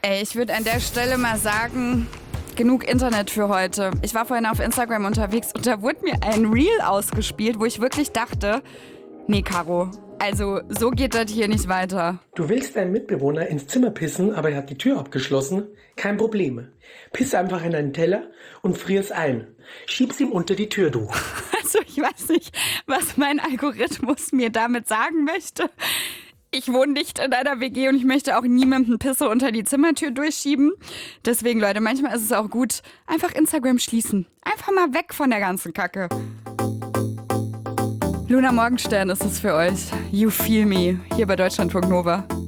Ey, ich würde an der Stelle mal sagen, genug Internet für heute. Ich war vorhin auf Instagram unterwegs und da wurde mir ein Reel ausgespielt, wo ich wirklich dachte, nee, Caro, also so geht das hier nicht weiter. Du willst deinen Mitbewohner ins Zimmer pissen, aber er hat die Tür abgeschlossen? Kein Problem. Piss einfach in einen Teller und frier's ein. Schieb's ihm unter die Tür, du. Also ich weiß nicht, was mein Algorithmus mir damit sagen möchte. Ich wohne nicht in einer WG und ich möchte auch niemandem Pisse unter die Zimmertür durchschieben. Deswegen, Leute, manchmal ist es auch gut, einfach Instagram schließen. Einfach mal weg von der ganzen Kacke. Luna Morgenstern ist es für euch. You Feel Me, hier bei Deutschlandfunk Nova.